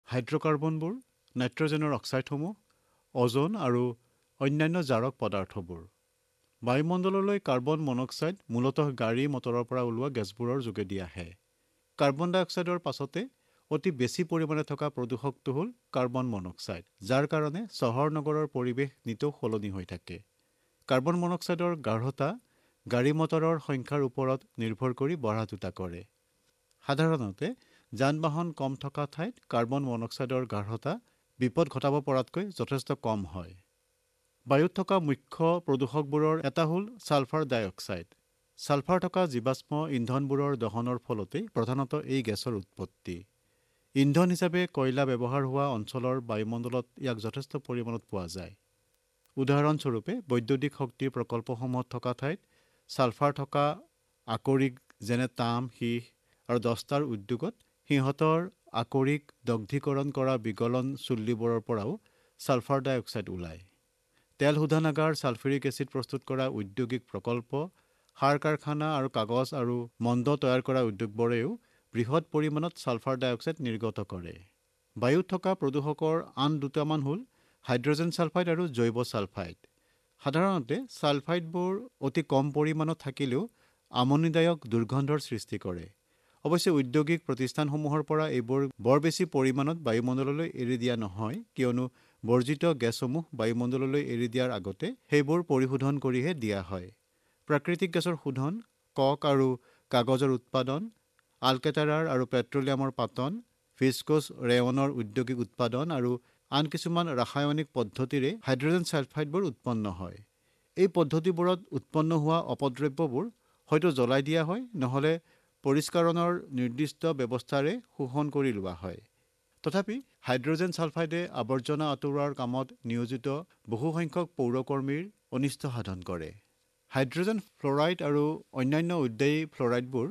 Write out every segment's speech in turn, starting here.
হাইড্ৰকাৰ্বনবোৰ, নাইট্ৰজেনৰ অক্সাইডসমূহ, অজন আৰু অন্যান্য জাৰক পদাৰ্থবোৰ। বায়ুমণ্ডললৈ কাৰ্বন মনক্সাইড মূলতঃ গাড়ী মটৰৰ পৰা ওলোৱা গেছবোৰৰ যোগেদি আহে। কাৰ্বন ডাই অক্সাইডৰ পাছতে অতি বেছি পৰিমাণে থকা প্ৰদূষকটো হ'ল কাৰ্বন মনক্সাইড, যাৰ কাৰণে চহৰ নগৰৰ পৰিৱেশ নিতৌ সলনি হৈ থাকে। কাৰ্বন মনক্সাইডৰ গাঢ়তা গাড়ী মটৰৰ সংখ্যাৰ ওপৰত নিৰ্ভৰ কৰি বঢ়া-টুটা কৰে। সাধাৰণতে যান বাহন কম থকা ঠাইত কাৰ্বন মনক্সাইডৰ গাঢ়তা বিপদ ঘটাব পৰাতকৈ যথেষ্ট কম হয়। বায়ুত থকা মুখ্য প্ৰদূষকবোৰৰ এটা হ'ল ছালফাৰ ডাই অক্সাইড। ছালফাৰ থকা জীৱাশ্ম ইন্ধনবোৰৰ দহনৰ ফলতেই প্ৰধানতঃ এই গেছৰ উৎপত্তি। ইন্ধন হিচাপে কয়লা ব্যৱহাৰ হোৱা অঞ্চলৰ বায়ুমণ্ডলত ইয়াক যথেষ্ট পৰিমাণত পোৱা যায়। উদাহৰণস্বৰূপে বৈদ্যুতিক শক্তিৰ প্ৰকল্পসমূহত থকা ঠাইত ছালফাৰ থকা আকৰিক যেনে তাম, সীহ আৰু দস্তাৰ উদ্যোগত সিহঁতৰ আকৰিক দগ্ধীকৰণ কৰা বিগলন চুল্লীবোৰৰ পৰাও ছালফাৰ ডাই অক্সাইড ওলায়। তেল শোধনাগাৰ, ছালফিউৰিক এচিড প্ৰস্তুত কৰা ঔদ্যোগিক প্ৰকল্প, সাৰ কাৰখানা আৰু কাগজ আৰু মণ্ড তৈয়াৰ কৰা উদ্যোগবোৰেও বৃহৎ পৰিমাণত ছালফাৰ ডাই অক্সাইড নিৰ্গত কৰে। বায়ুত থকা প্ৰদূষকৰ আন দুটামান হ'ল হাইড্ৰজেন ছালফাইড আৰু জৈৱ ছালফাইড। সাধাৰণতে ছালফাইডবোৰ অতি কম পৰিমাণত থাকিলেও আমনিদায়ক দুৰ্গন্ধৰ সৃষ্টি কৰে। অৱশ্যে ঔদ্যোগিক প্ৰতিষ্ঠানসমূহৰ পৰা এইবোৰ বৰ বেছি পৰিমাণত বায়ুমণ্ডললৈ এৰি দিয়া নহয়, কিয়নো বৰ্জিত গেছসমূহ বায়ুমণ্ডললৈ এৰি দিয়াৰ আগতে সেইবোৰ পৰিশোধন কৰিহে দিয়া হয়। প্ৰাকৃতিক গেছৰ শোধন, কক আৰু কাগজৰ উৎপাদন, আলকেটাৰাৰ আৰু পেট্ৰলিয়ামৰ পাতন, ভিস্কোছ ৰেয়নৰ ঔদ্যোগিক উৎপাদন আৰু আন কিছুমান ৰাসায়নিক পদ্ধতিৰে হাইড্ৰজেন ছালফাইডবোৰ উৎপন্ন হয়। এই পদ্ধতিবোৰত উৎপন্ন হোৱা অপদ্ৰব্যবোৰ হয়তো জ্বলাই দিয়া হয়, নহ'লে পৰিষ্কাৰণৰ নিৰ্দিষ্ট ব্যৱস্থাৰে শোষণ কৰি লোৱা হয়। তথাপি হাইড্ৰজেন ছালফাইডে আৱৰ্জনা আঁতৰোৱাৰ কামত নিয়োজিত বহুসংখ্যক পৌৰকৰ্মীৰ অনিষ্ট সাধন কৰে। হাইড্ৰজেন ফ্ল'ৰাইড আৰু অন্যান্য উদ্বায়ী ফ্ল'ৰাইডবোৰ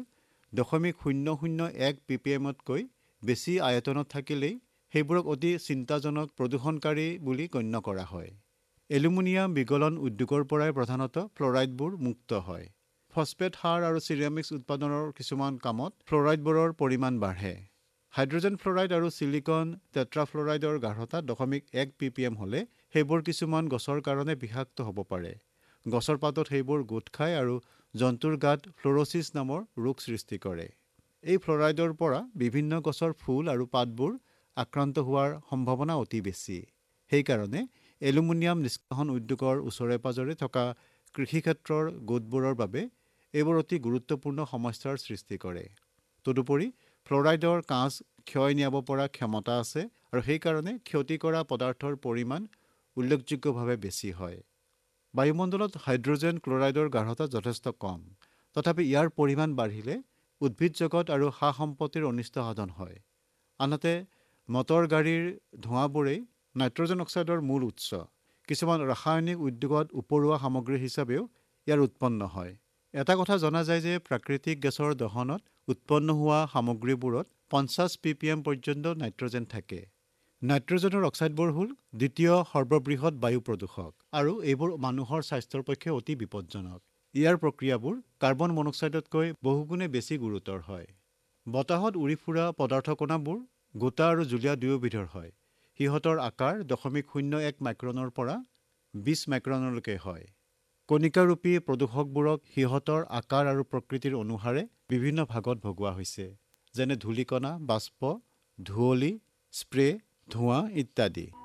0.001 ppmতকৈ বেছি আয়তনত থাকিলেই সেইবোৰক অতি চিন্তাজনক প্ৰদূষণকাৰী বুলি গণ্য কৰা হয়। এলুমিনিয়াম বিগলন উদ্যোগৰ পৰাই প্ৰধানতঃ ফ্ল'ৰাইডবোৰ মুক্ত হয়। ফছফেট সাৰ আৰু চিৰামিক্স উৎপাদনৰ কিছুমান কামত ফ্ল'ৰাইডবোৰৰ পৰিমাণ বাঢ়ে। হাইড্ৰজেন ফ্ল'ৰাইড আৰু চিলিকন টেট্ৰাফ্ল'ৰাইডৰ গাঢ়তা 0.1 ppm হ'লে সেইবোৰ কিছুমান গছৰ কাৰণে বিষাক্ত হ'ব পাৰে। গছৰ পাতত সেইবোৰ গোট খায় আৰু জন্তুৰ গাত ফ্ল'ৰ'চিছ নামৰ ৰোগ সৃষ্টি কৰে। এই ফ্ল'ৰাইডৰ পৰা বিভিন্ন গছৰ ফুল আৰু পাতবোৰ আক্ৰান্ত হোৱাৰ সম্ভাৱনা অতি বেছি। সেইকাৰণে এলুমিনিয়াম নিষ্কাশন উদ্যোগৰ ওচৰে-পাজৰে থকা কৃষিক্ষেত্ৰৰ গোটবোৰৰ বাবে এইবোৰ অতি গুৰুত্বপূৰ্ণ সমস্যাৰ সৃষ্টি কৰে। তদুপৰি ফ্ল'ৰাইডৰ কাঁচ ক্ষয় নিয়াব পৰা ক্ষমতা আছে আৰু সেইকাৰণে ক্ষতি কৰা পদাৰ্থৰ পৰিমাণ উল্লেখযোগ্যভাৱে বেছি হয়। বায়ুমণ্ডলত হাইড্ৰজেন ক্ল'ৰাইডৰ গাঢ়তা যথেষ্ট কম। তথাপি ইয়াৰ পৰিমাণ বাঢ়িলে উদ্ভিদ জগত আৰু সা-সম্পত্তিৰ অনিষ্ট সাধন হয়। আনহাতে মটৰ গাড়ীৰ ধোঁৱাবোৰেই নাইট্ৰজেন অক্সাইডৰ মূল উৎস। কিছুমান ৰাসায়নিক উদ্যোগত উপৰুৱা সামগ্ৰী হিচাপেও ইয়াৰ উৎপন্ন হয়। এটা কথা জনা যায় যে প্ৰাকৃতিক গেছৰ দহনত উৎপন্ন হোৱা সামগ্ৰীবোৰত 50 ppm পৰ্যন্ত নাইট্ৰজেন থাকে। নাইট্ৰজেনৰ অক্সাইডবোৰ হ'ল দ্বিতীয় সৰ্ববৃহৎ বায়ু প্ৰদূষক আৰু এইবোৰ মানুহৰ স্বাস্থ্যৰ পক্ষে অতি বিপদজনক। ইয়াৰ প্ৰক্ৰিয়াবোৰ কাৰ্বন মনক্সাইডতকৈ বহুগুণে বেছি গুৰুতৰ হয়। বতাহত উৰি ফুৰা পদাৰ্থকণাবোৰ গোটা আৰু জুলীয়া দুয়োবিধৰ হয়। সিহঁতৰ আকাৰ 0.01 মাইক্ৰনৰ পৰা 20 মাইক্ৰনলৈকে হয়। কণিকাৰূপী প্ৰদূষকবোৰক সিহঁতৰ আকাৰ আৰু প্ৰকৃতিৰ অনুসাৰে বিভিন্ন ভাগত ভগোৱা হৈছে, যেনে ধূলিকণা, বাষ্প, ধুঁৱলি, স্প্ৰে, ধোঁৱা ইত্যাদি।